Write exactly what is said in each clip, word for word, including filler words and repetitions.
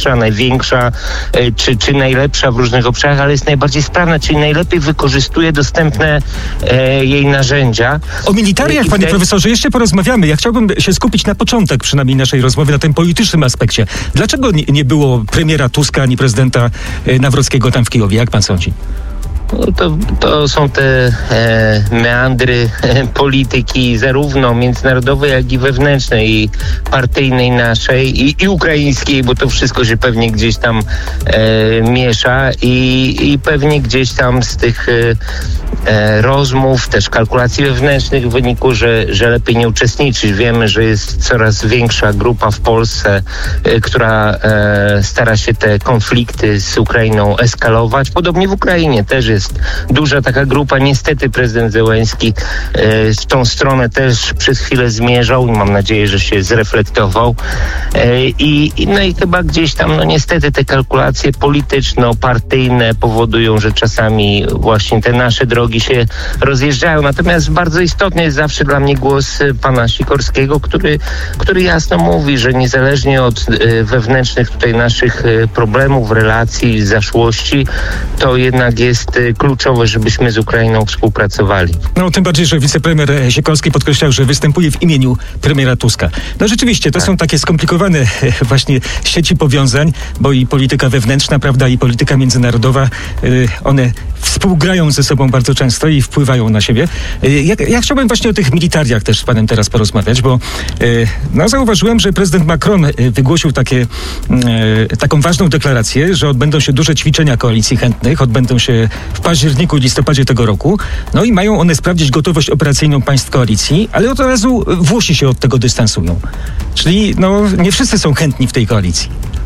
najwyższa, największa, czy, czy najlepsza w różnych obszarach, ale jest najbardziej sprawna, czyli najlepiej wykorzystuje dostępne e, jej narzędzia. O militariach, panie profesorze, jeszcze porozmawiamy. Ja chciałbym się skupić na początek przynajmniej naszej rozmowy, na tym politycznym aspekcie. Dlaczego nie, nie było premiera Tuska ani prezydenta Nawrockiego tam w Kijowie? Jak pan sądzi? No to, to są te e, meandry e, polityki zarówno międzynarodowej, jak i wewnętrznej, i partyjnej naszej, i, i ukraińskiej, bo to wszystko się pewnie gdzieś tam e, miesza i, i pewnie gdzieś tam z tych e, rozmów, też kalkulacji wewnętrznych wynikło, że, że lepiej nie uczestniczyć. Wiemy, że jest coraz większa grupa w Polsce, e, która e, stara się te konflikty z Ukrainą eskalować. Podobnie w Ukrainie też jest duża taka grupa. Niestety prezydent Zełenski e, w tą stronę też przez chwilę zmierzał i mam nadzieję, że się zreflektował. E, i, no i chyba gdzieś tam, no niestety te kalkulacje polityczno-partyjne powodują, że czasami właśnie te nasze drogi się rozjeżdżają. Natomiast bardzo istotny jest zawsze dla mnie głos pana Sikorskiego, który, który jasno mówi, że niezależnie od e, wewnętrznych tutaj naszych e, problemów, relacji, zaszłości, to jednak jest e, kluczowe, żebyśmy z Ukrainą współpracowali. No tym bardziej, że wicepremier Sikorski podkreślał, że występuje w imieniu premiera Tuska. No rzeczywiście, to tak. są takie skomplikowane właśnie sieci powiązań, bo i polityka wewnętrzna, prawda, i polityka międzynarodowa, yy, one współgrają ze sobą bardzo często i wpływają na siebie. Yy, ja, ja chciałbym właśnie o tych militariach też z panem teraz porozmawiać, bo yy, no zauważyłem, że prezydent Macron wygłosił takie, yy, taką ważną deklarację, że odbędą się duże ćwiczenia koalicji chętnych, odbędą się w październiku i listopadzie tego roku. No i mają one sprawdzić gotowość operacyjną państw koalicji, ale od razu Włosi się od tego dystansują. Czyli no, nie wszyscy są chętni w tej koalicji.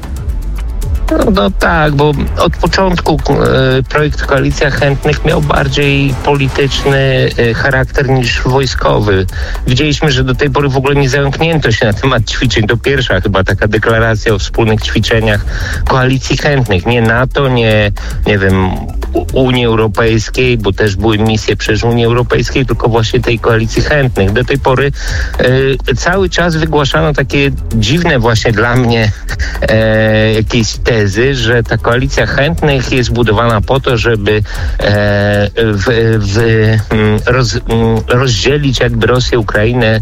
No, no tak, bo od początku e, projekt Koalicja Chętnych miał bardziej polityczny e, charakter niż wojskowy. Widzieliśmy, że do tej pory w ogóle nie zająknięto się na temat ćwiczeń. To pierwsza chyba taka deklaracja o wspólnych ćwiczeniach Koalicji Chętnych. Nie NATO, nie, nie wiem, Unii Europejskiej, bo też były misje przecież Unii Europejskiej, tylko właśnie tej Koalicji Chętnych. Do tej pory e, cały czas wygłaszano takie dziwne właśnie dla mnie e, jakieś te tezy, że ta koalicja chętnych jest budowana po to, żeby e, w, w, roz, rozdzielić jakby Rosję, Ukrainę,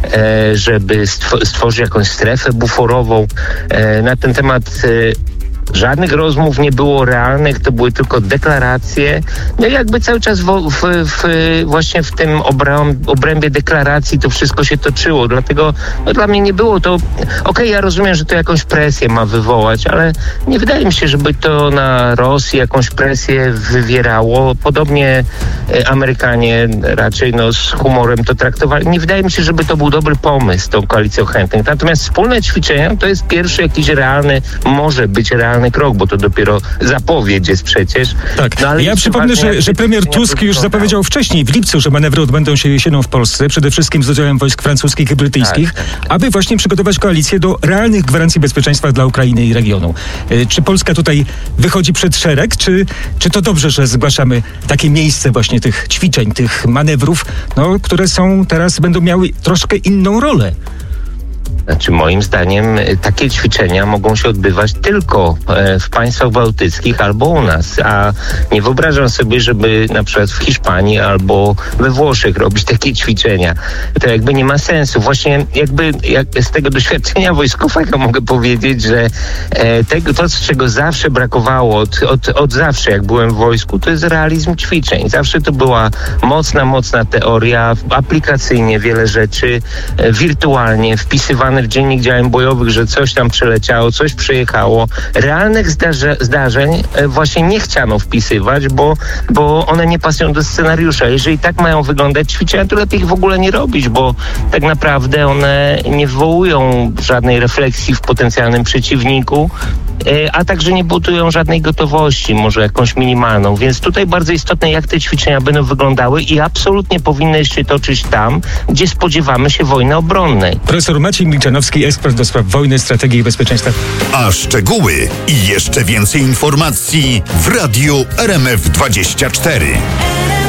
e, żeby stworzyć jakąś strefę buforową. E, na ten temat e, żadnych rozmów nie było realnych, to były tylko deklaracje. No i jakby cały czas w, w, w, właśnie w tym obręb, obrębie deklaracji to wszystko się toczyło. Dlatego no, dla mnie nie było to... Okej, okay, ja rozumiem, że to jakąś presję ma wywołać, ale nie wydaje mi się, żeby to na Rosji jakąś presję wywierało. Podobnie Amerykanie raczej no, z humorem to traktowali. Nie wydaje mi się, żeby to był dobry pomysł, tą koalicją chętnych. Natomiast wspólne ćwiczenia to jest pierwszy jakiś realny, może być realny krok, bo to dopiero zapowiedź jest przecież. Tak, no, ale ja przypomnę, że, że premier Tusk już zapowiedział wcześniej, w lipcu, że manewry odbędą się jesienią w Polsce, przede wszystkim z udziałem wojsk francuskich i brytyjskich, tak, tak, tak. aby właśnie przygotować koalicję do realnych gwarancji bezpieczeństwa dla Ukrainy i regionu. Czy Polska tutaj wychodzi przed szereg, czy, czy to dobrze, że zgłaszamy takie miejsce właśnie tych ćwiczeń, tych manewrów, no, które są teraz, będą miały troszkę inną rolę? Znaczy moim zdaniem takie ćwiczenia mogą się odbywać tylko w państwach bałtyckich albo u nas, a nie wyobrażam sobie, żeby na przykład w Hiszpanii albo we Włoszech robić takie ćwiczenia. To jakby nie ma sensu. Właśnie jakby jak z tego doświadczenia wojskowego mogę powiedzieć, że tego, to, czego zawsze brakowało od, od, od zawsze, jak byłem w wojsku, to jest realizm ćwiczeń. Zawsze to była mocna, mocna teoria, aplikacyjnie wiele rzeczy, wirtualnie wpisywane w dziennik działań bojowych, że coś tam przeleciało, coś przyjechało. Realnych zdarze, zdarzeń właśnie nie chciano wpisywać, bo, bo one nie pasują do scenariusza. Jeżeli tak mają wyglądać ćwiczenia, to lepiej ich w ogóle nie robić, bo tak naprawdę one nie wywołują żadnej refleksji w potencjalnym przeciwniku, a także nie budują żadnej gotowości, może jakąś minimalną. Więc tutaj bardzo istotne, jak te ćwiczenia będą wyglądały i absolutnie powinny się toczyć tam, gdzie spodziewamy się wojny obronnej. Profesor Maciej Milczanowski, ekspert do spraw wojny, strategii i bezpieczeństwa. A szczegóły i jeszcze więcej informacji w Radiu R M F dwadzieścia cztery.